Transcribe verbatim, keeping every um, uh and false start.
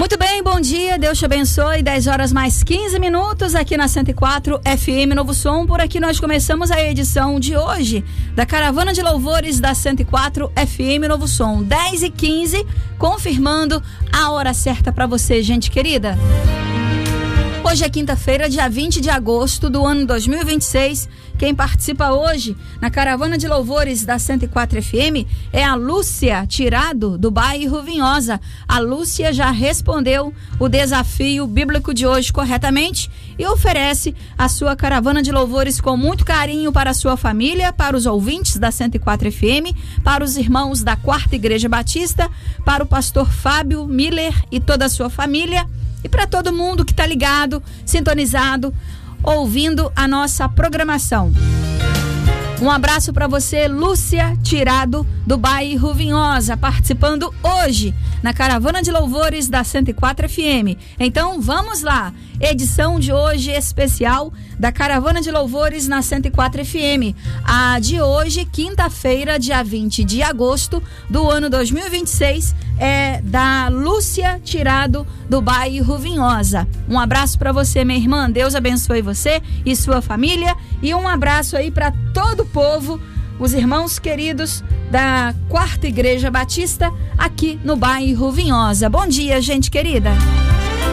Muito bem, bom dia, Deus te abençoe. dez horas mais quinze minutos aqui na cento e quatro F M Novo Som. Por aqui nós começamos a edição de hoje da Caravana de Louvores da cento e quatro F M Novo Som. dez e quinze, confirmando a hora certa para você, gente querida. Hoje é quinta-feira, dia vinte de agosto do ano dois mil e vinte e seis. Quem participa hoje na Caravana de Louvores da cento e quatro F M é a Lúcia Tirado, do bairro Vinhosa. A Lúcia já respondeu o desafio bíblico de hoje corretamente e oferece a sua Caravana de Louvores com muito carinho para a sua família, para os ouvintes da cento e quatro F M, para os irmãos da Quarta Igreja Batista, para o pastor Fábio Miller e toda a sua família, e para todo mundo que está ligado, sintonizado, ouvindo a nossa programação. Um abraço para você, Lúcia Tirado, do bairro Vinhosa, participando hoje na Caravana de Louvores da cento e quatro F M. Então vamos lá, edição de hoje especial da Caravana de Louvores na cento e quatro F M. A de hoje, quinta-feira, dia vinte de agosto do ano dois mil e vinte e seis, é da Lúcia Tirado, do bairro Vinhosa. Um abraço para você, minha irmã. Deus abençoe você e sua família. E um abraço aí para todo o povo, os irmãos queridos da Quarta Igreja Batista aqui no bairro Vinhosa. Bom dia, gente querida.